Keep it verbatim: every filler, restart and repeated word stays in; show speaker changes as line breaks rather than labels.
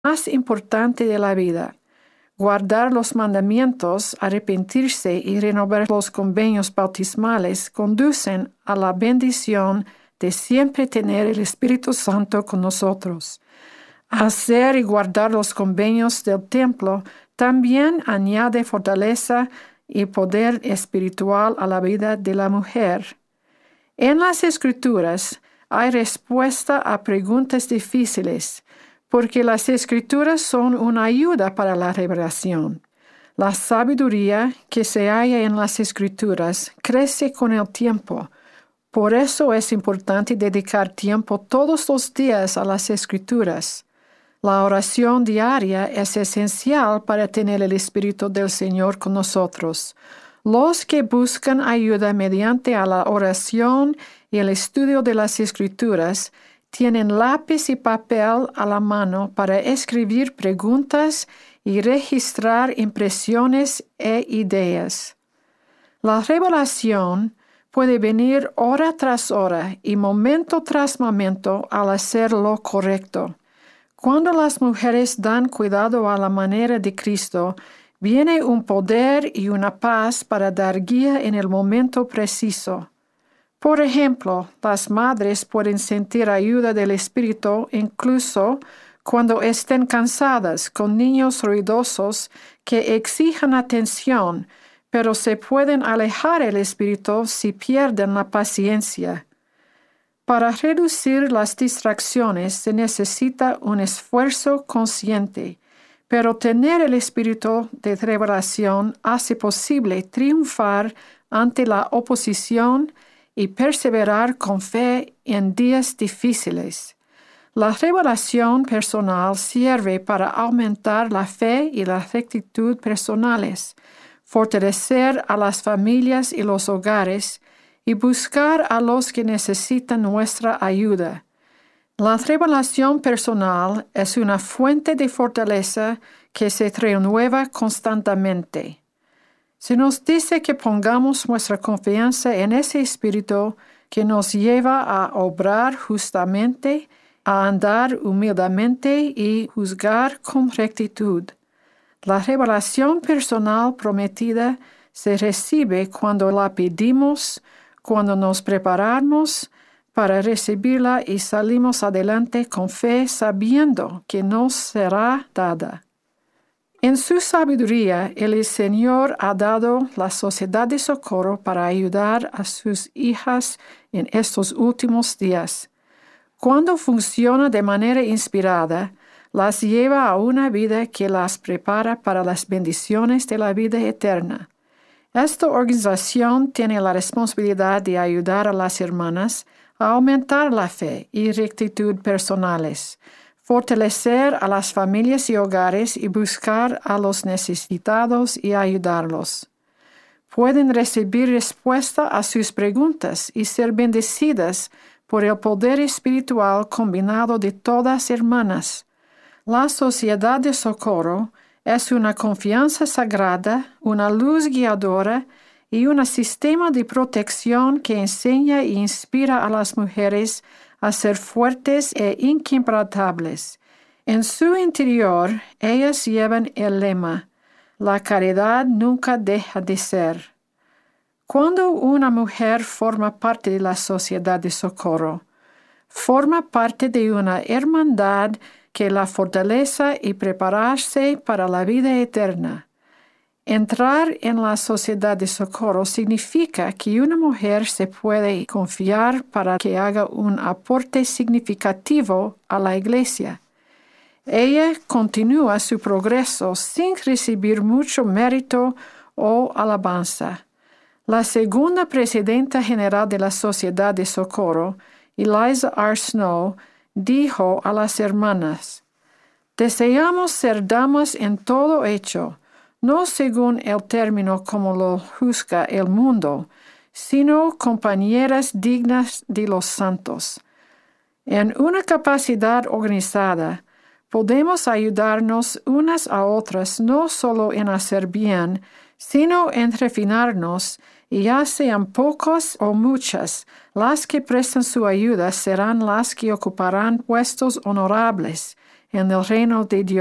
más importante de la vida. Guardar los mandamientos, arrepentirse y renovar los convenios bautismales conducen a la bendición de siempre tener el Espíritu Santo con nosotros. Hacer y guardar los convenios del templo también añade fortaleza y poder espiritual a la vida de la mujer. En las Escrituras hay respuesta a preguntas difíciles, porque las Escrituras son una ayuda para la revelación. La sabiduría que se halla en las Escrituras crece con el tiempo. Por eso es importante dedicar tiempo todos los días a las Escrituras. La oración diaria es esencial para tener el Espíritu del Señor con nosotros. Los que buscan ayuda mediante a la oración y el estudio de las Escrituras tienen lápiz y papel a la mano para escribir preguntas y registrar impresiones e ideas. La revelación puede venir hora tras hora y momento tras momento al hacer lo correcto. Cuando las mujeres dan cuidado a la manera de Cristo, viene un poder y una paz para dar guía en el momento preciso. Por ejemplo, las madres pueden sentir ayuda del Espíritu incluso cuando estén cansadas con niños ruidosos que exijan atención, pero se pueden alejar el Espíritu si pierden la paciencia. Para reducir las distracciones se necesita un esfuerzo consciente, pero tener el espíritu de revelación hace posible triunfar ante la oposición y perseverar con fe en días difíciles. La revelación personal sirve para aumentar la fe y la rectitud personales, fortalecer a las familias y los hogares, y buscar a los que necesitan nuestra ayuda. La revelación personal es una fuente de fortaleza que se renueva constantemente. Se nos dice que pongamos nuestra confianza en ese espíritu que nos lleva a obrar justamente, a andar humildemente y juzgar con rectitud. La revelación personal prometida se recibe cuando la pedimos, cuando nos preparamos para recibirla y salimos adelante con fe sabiendo que nos será dada. En su sabiduría, el Señor ha dado la Sociedad de Socorro para ayudar a sus hijas en estos últimos días. Cuando funciona de manera inspirada, las lleva a una vida que las prepara para las bendiciones de la vida eterna. Esta organización tiene la responsabilidad de ayudar a las hermanas a aumentar la fe y rectitud personales, fortalecer a las familias y hogares y buscar a los necesitados y ayudarlos. Pueden recibir respuesta a sus preguntas y ser bendecidas por el poder espiritual combinado de todas hermanas. La Sociedad de Socorro es una confianza sagrada, una luz guiadora y un sistema de protección que enseña e inspira a las mujeres a ser fuertes e inquebrantables. En su interior, ellas llevan el lema: la caridad nunca deja de ser. Cuando una mujer forma parte de la Sociedad de Socorro, forma parte de una hermandad que la fortalece y prepararse para la vida eterna. Entrar en la Sociedad de Socorro significa que una mujer se puede confiar para que haga un aporte significativo a la Iglesia. Ella continúa su progreso sin recibir mucho mérito o alabanza. La segunda presidenta general de la Sociedad de Socorro, Eliza R. Snow, dijo a las hermanas: «Deseamos ser damas en todo hecho, no según el término como lo juzga el mundo, sino compañeras dignas de los santos. En una capacidad organizada, podemos ayudarnos unas a otras no solo en hacer bien, sino en refinarnos, y ya sean pocos o muchas, las que prestan su ayuda serán las que ocuparán puestos honorables en el reino de Dios.